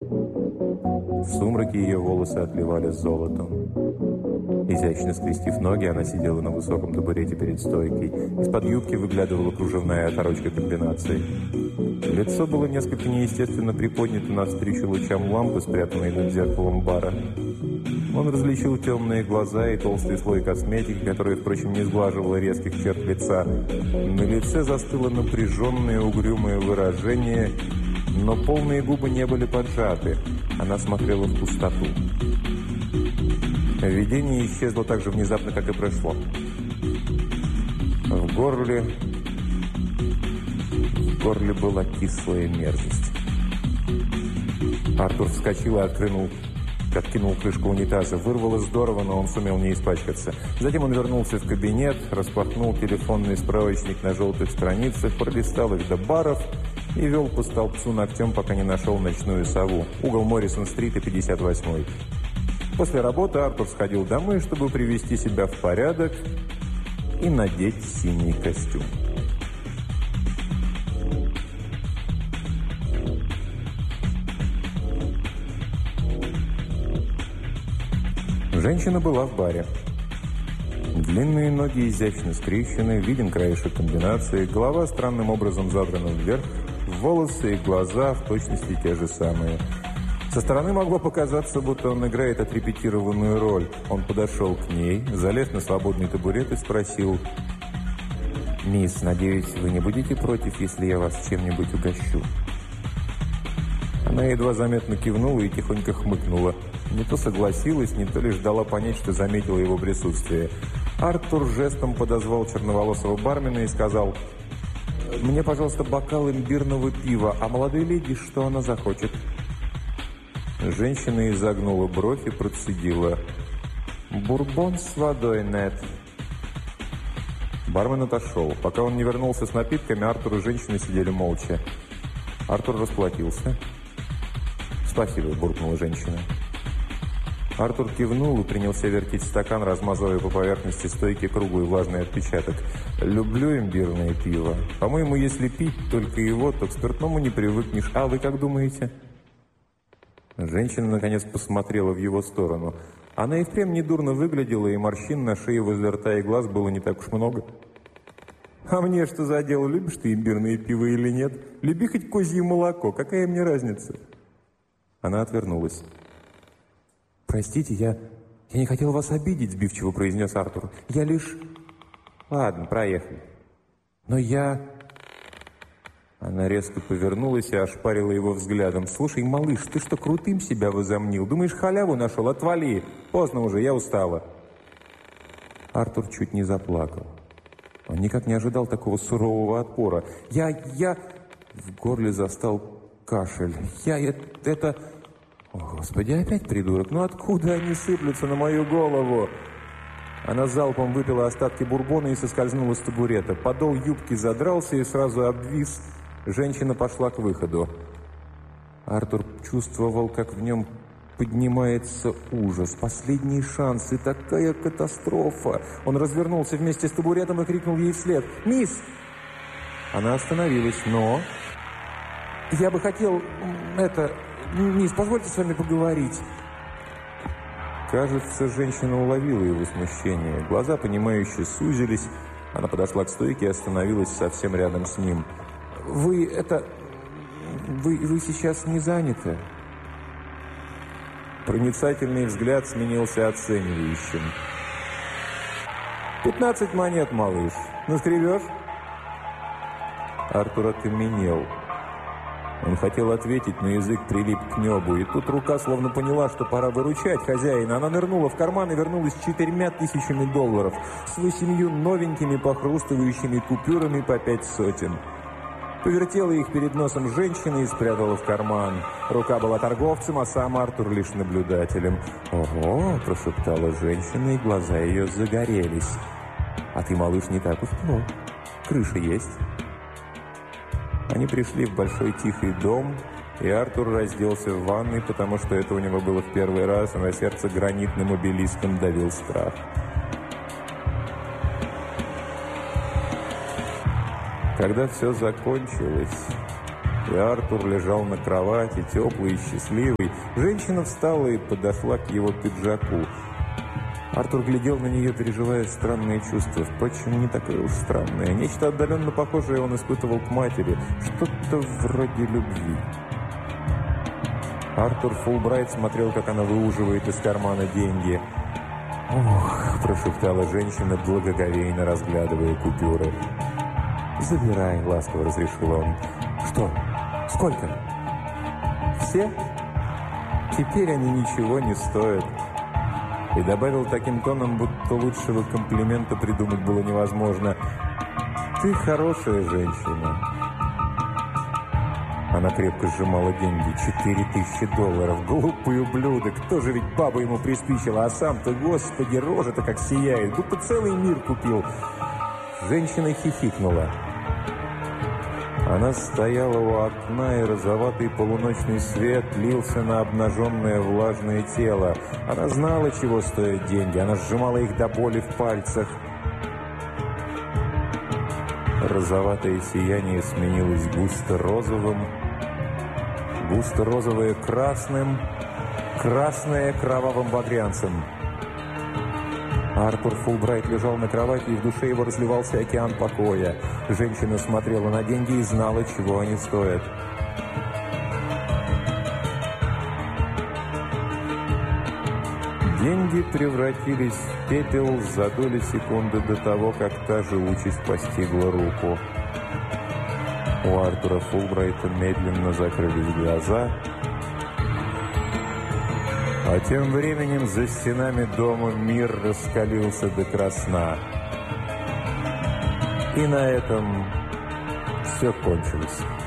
В сумраке ее волосы отливали золотом. Изящно скрестив ноги, она сидела на высоком табурете перед стойкой. Из-под юбки выглядывала кружевная оторочка комбинаций. Лицо было несколько неестественно приподнято навстречу лучам лампы, спрятанной над зеркалом бара. Он различил темные глаза и толстый слой косметики, которая, впрочем, не сглаживала резких черт лица. На лице застыло напряженное угрюмое выражение, но полные губы не были поджаты. Она смотрела в пустоту. Видение исчезло так же внезапно, как и пришло. В горле была кислая мерзость. Артур вскочил и откинул крышку унитаза. Вырвало здорово, но он сумел не испачкаться. Затем он вернулся в кабинет, распахнул телефонный справочник на желтых страницах, пролистал их до баров и вел по столбцу ногтем, пока не нашел ночную сову. Угол Моррисон-стрит и 58-й. После работы Артур сходил домой, чтобы привести себя в порядок и надеть синий костюм. Женщина была в баре. Длинные ноги изящно скрещены, виден краешек комбинации, голова странным образом задрана вверх, волосы и глаза в точности те же самые. Со стороны могло показаться, будто он играет отрепетированную роль. Он подошел к ней, залез на свободный табурет и спросил: «Мисс, надеюсь, вы не будете против, если я вас чем-нибудь угощу?» Она едва заметно кивнула и тихонько хмыкнула. Не то согласилась, не то лишь дала понять, что заметила его присутствие. Артур жестом подозвал черноволосого бармена и сказал: «Мне, пожалуйста, бокал имбирного пива, а молодой леди, что она захочет?» Женщина изогнула бровь и процедила: «Бурбон с водой, нет». Бармен отошел. Пока он не вернулся с напитками, Артур и женщина сидели молча. Артур расплатился. «Спасибо», – буркнула женщина. Артур кивнул и принялся вертеть стакан, размазывая по поверхности стойки круглый влажный отпечаток. «Люблю имбирное пиво. По-моему, если пить только его, то к спиртному не привыкнешь. А вы как думаете?» Женщина, наконец, посмотрела в его сторону. Она и впрямь недурно выглядела, и морщин на шее возле рта и глаз было не так уж много. «А мне что за дело, любишь ты имбирное пиво или нет? Люби хоть козье молоко, какая мне разница?» Она отвернулась. «Простите, я не хотел вас обидеть», – сбивчиво произнес Артур. «Я лишь...» «Ладно, проехали». «Но я...» Она резко повернулась и ошпарила его взглядом. «Слушай, малыш, ты что, крутым себя возомнил? Думаешь, халяву нашел? Отвали! Поздно уже, я устала». Артур чуть не заплакал. Он никак не ожидал такого сурового отпора. «Я...» В горле застал кашель. «Это...» «О, Господи, опять придурок! Ну откуда они сыплются на мою голову?» Она залпом выпила остатки бурбона и соскользнула с табурета. Подол юбки задрался и сразу обвис. Женщина пошла к выходу. Артур чувствовал, как в нем поднимается ужас. Последний шанс и такая катастрофа. Он развернулся вместе с табуретом и крикнул ей вслед: «Мисс!» Она остановилась. «Но...» «Я бы хотел... Мисс, позвольте с вами поговорить». Кажется, женщина уловила его смущение. Глаза, понимающе сузились. Она подошла к стойке и остановилась совсем рядом с ним. «Вы сейчас не заняты?» Проницательный взгляд сменился оценивающим. 15 монет, малыш. Наскребешь?» Артур окаменел. Он хотел ответить, но язык прилип к небу. И тут рука словно поняла, что пора выручать хозяина. Она нырнула в карман и вернулась с $4000, с 8 новенькими похрустывающими купюрами по 5 сотен. Повертела их перед носом женщины и спрятала в карман. Рука была торговцем, а сам Артур лишь наблюдателем. «Ого!» – прошептала женщина, и глаза ее загорелись. «А ты, малыш, не так уж плох. Крыша есть». Они пришли в большой тихий дом, и Артур разделся в ванной, потому что это у него было в первый раз, и на сердце гранитным обелиском давил страх. Когда все закончилось, И Артур лежал на кровати, теплый и счастливый. Женщина встала и подошла к его пиджаку. Артур глядел на нее, переживая странные чувства. Впрочем, не такое уж странное. Нечто отдаленно похожее он испытывал к матери. Что-то вроде любви. Артур Фулбрайт смотрел, как она выуживает из кармана деньги. «Ох», – прошептала женщина, благоговейно разглядывая купюры. «Забирай», – ласково разрешил он. «Что? Сколько?» «Все? Теперь они ничего не стоят». И добавил таким тоном, будто лучшего комплимента придумать было невозможно. «Ты хорошая женщина». Она крепко сжимала деньги. $4000. Глупый ублюдок. Тоже ведь баба ему приспичила. А сам-то, господи, рожа-то как сияет. Будто целый мир купил. Женщина хихикнула. Она стояла у окна, и розоватый полуночный свет лился на обнаженное влажное тело. Она знала, чего стоят деньги. Она сжимала их до боли в пальцах. Розоватое сияние сменилось густо-розовым, густо-розовое красным, красное кровавым багрянцем. Артур Фулбрайт лежал на кровати, и в душе его разливался океан покоя. Женщина смотрела на деньги и знала, чего они стоят. Деньги превратились в пепел за доли секунды до того, как та же участь постигла руку. У Артура Фулбрайта медленно закрылись глаза, а тем временем за стенами дома мир раскалился до красна. И на этом все кончилось.